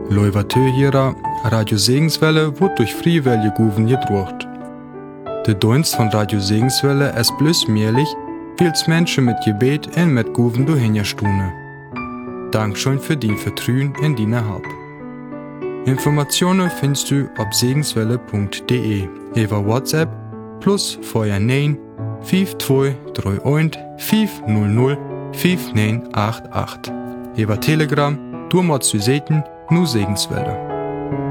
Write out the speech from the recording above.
Leuvatö hierer, Radio Segenswelle wird durch Freiwillige Guven gedruckt. Der Dienst von Radio Segenswelle ist bloß möglich, weil es Menschen mit Gebet und mit Guven durchhinstune. Dankeschön für dein Vertrauen in deine Help. Informationen findest du auf segenswelle.de über WhatsApp plus 49 5231 500 5988. Über Telegram, du machst du Seiten, nur Segenswelle.